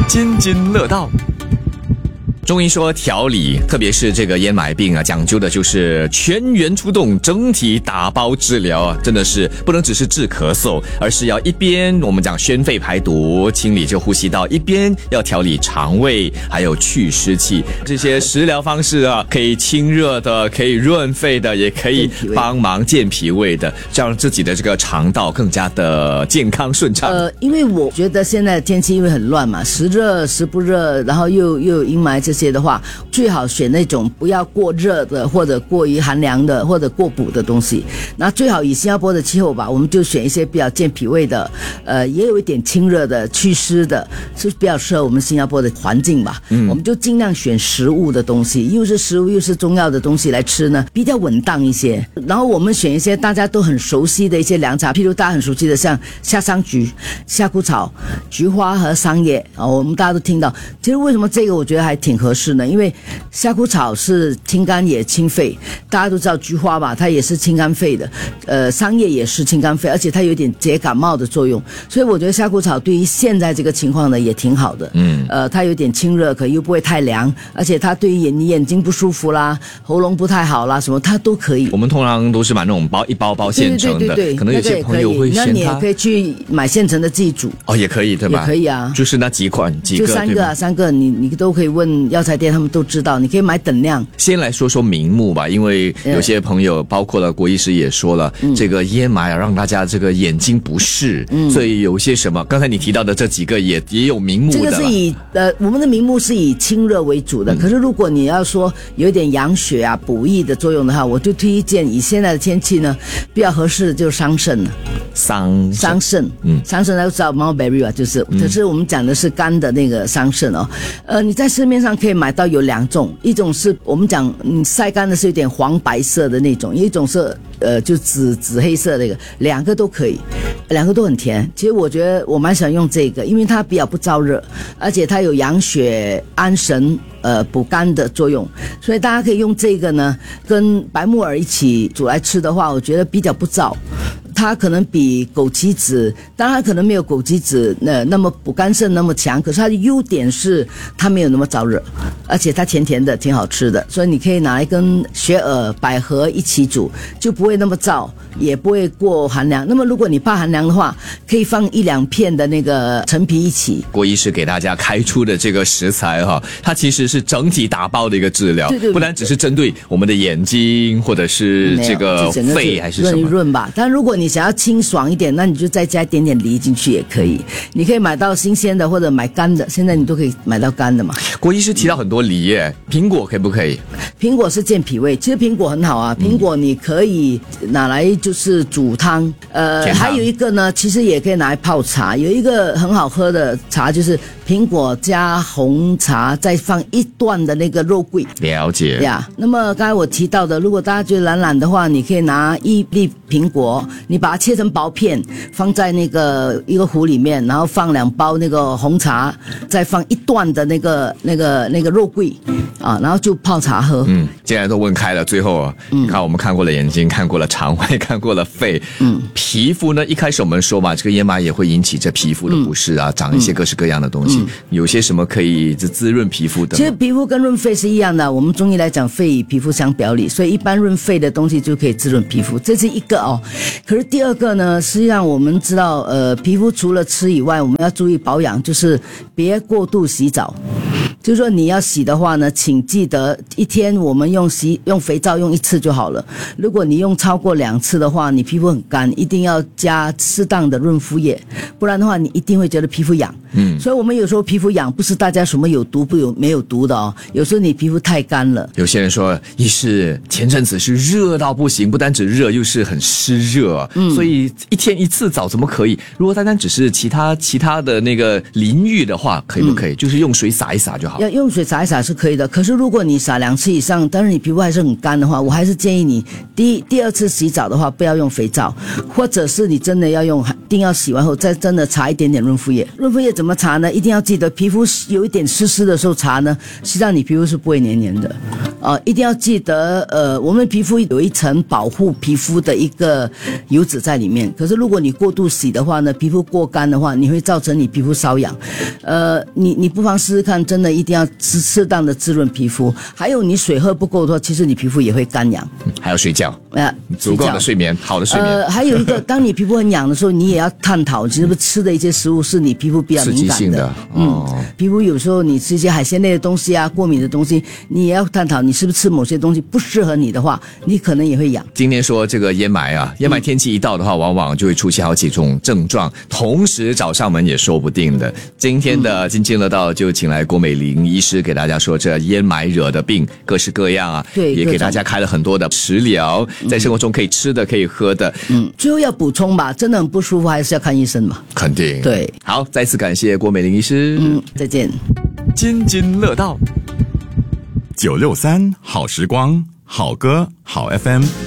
津津乐道。中医说调理，特别是这个咽霾病啊，讲究的就是全员出动，整体打包治疗啊，真的是不能只是治咳嗽，而是要一边我们讲宣肺排毒，清理这呼吸道，一边要调理肠胃，还有去湿气。这些食疗方式啊，可以清热的，可以润肺的，也可以帮忙健脾胃的，让自己的这个肠道更加的健康顺畅。 因为我觉得现在的天气因为很乱嘛，时热时不热，然后又有阴霾这些的话，最好选那种不要过热的，或者过于寒凉的，或者过补的东西。那最好以新加坡的气候吧，我们就选一些比较健脾胃的，也有一点清热的、祛湿的，是比较适合我们新加坡的环境吧。我们就尽量选食物的东西，又是食物又是中药的东西来吃呢，比较稳当一些。然后我们选一些大家都很熟悉的一些凉茶，譬如大家很熟悉的像夏桑菊、夏枯草、菊花和桑叶我们大家都听到。其实为什么这个我觉得还挺合适呢？因为夏枯草是清肝也清肺，大家都知道菊花吧，它也是清肝肺的，桑叶也是清肝肺，而且它有点解感冒的作用，所以我觉得夏枯草对于现在这个情况呢也挺好的。它有点清热，可又不会太凉，而且它对于你眼睛不舒服啦、喉咙不太好啦什么，它都可以。 我们通常都是买那种一包现成的， 对， 可能有些朋友会嫌它， 那你也可以去买现成的自己煮也可以对吧？ 也可以啊， 就是那几个就三个你都可以问药材店，他们都知道，你可以买等量。 先来说说名目吧，因为有些朋友包括了郭医师也说了，这个咽霾让大家这个眼睛不适，所以有些什么刚才你提到的这几个也有名目的。 这个是以我们的名目是以清热为主的，可是如果你要说有一点养血啊补益的作用的话，我就推荐以现在的天气呢比较合适的就是桑葚了。桑葚桑葚大家知道 mulberry 吧，就是可是我们讲的是干的那个桑葚你在市面上可以买到有两种，一种是我们讲晒干的是有点黄白色的那种，一种是就紫黑色的那个，两个都可以，两个都很甜。其实我觉得我蛮喜欢用这个，因为它比较不燥热，而且它有养血安神补肝的作用，所以大家可以用这个呢跟白木耳一起煮来吃的话，我觉得比较不燥。它可能比枸杞子，当然它可能没有枸杞子那么补肝肾那么强，可是它的优点是它没有那么燥热，而且它甜甜的，挺好吃的，所以你可以拿来跟雪耳、百合一起煮，就不会那么燥，也不会过寒凉。那么如果你怕寒凉的话，可以放1-2片的那个陈皮一起。 郭医师给大家开出的这个食材它其实是整体打包的一个治疗，对，不单只是针对我们的眼睛或者是这个肺还是什么润吧。但如果你想要清爽一点，那你就再加一点点梨进去也可以。你可以买到新鲜的或者买干的，现在你都可以买到干的嘛。 郭医师提到很多梨耶，苹果可不可以？ 苹果是健脾胃，其实苹果很好啊，苹果你可以拿来就是煮汤，还有一个呢，其实也可以拿来泡茶。有一个很好喝的茶就是苹果加红茶，再放一段的那个肉桂。 了解呀。那么刚才我提到的，如果大家觉得懒的话，你可以拿一粒苹果，你把它切成薄片，放在那个一个壶里面，然后放2包那个红茶，再放一段的那个肉桂然后就泡茶喝。 既然都问开了，最后你看我们看过了眼睛，看过了肠胃，看过了肺，皮肤呢，一开始我们说嘛，这个咽霾也会引起这皮肤的不适啊，长一些各式各样的东西，有些什么可以滋润皮肤的？ 其实皮肤跟润肺是一样的，我们中医来讲，肺与皮肤相表里，所以一般润肺的东西就可以滋润皮肤，这是一个可是第二个呢，实际上我们知道皮肤除了吃以外，我们要注意保养，就是别过度洗澡。就是说你要洗的话呢，请记得一天我们用肥皂用1次就好了。如果你用超过2次的话，你皮肤很干，一定要加适当的润肤液，不然的话你一定会觉得皮肤痒。所以我们有时候皮肤痒不是大家什么有毒没有毒的有时候你皮肤太干了。 有些人说医师前阵子是热到不行，不单只热又是很湿热所以一天1次澡怎么可以？如果单单只是其他的那个淋浴的话，可以不可以？就是用水洒一洒就好。 要用水洒一洒是可以的，可是如果你洒2次以上，但是你皮肤还是很干的话，我还是建议你第2次洗澡的话不要用肥皂，或者是你真的要用，一定要洗完后再真的擦一点点润肤液。润肤液怎么擦呢？一定要记得皮肤有一点湿的时候擦呢，实际上你皮肤是不会黏黏的一定要记得，我们皮肤有一层保护皮肤的一个油脂在里面。可是如果你过度洗的话呢，皮肤过干的话，你会造成你皮肤瘙痒。你不妨试试看，真的一定要适当的滋润皮肤。还有你水喝不够的话，其实你皮肤也会干痒。 还要睡觉，足够的睡眠，好的睡眠。 还有一个，当你皮肤很痒的时候，你也要探讨，是不是吃的一些食物是你皮肤比较敏感的。皮肤有时候你吃一些海鲜类的东西啊，过敏的东西，你也要探讨你是不是吃某些东西不适合你的话，你可能也会痒。 今天说这个烟霾啊，烟霾天气一到的话，往往就会出现好几种症状，同时找上门也说不定的。今天的津津乐道就请来郭美玲医师给大家说，这烟霾惹的病各式各样啊， 对， 也给大家开了很多的食疗，在生活中可以吃的可以喝的。 最后要补充吧，真的很不舒服还是要看医生嘛。 肯定。 对， 好，再次感谢郭美玲医师。 再见。 津津乐道 963好时光，好歌好 FM。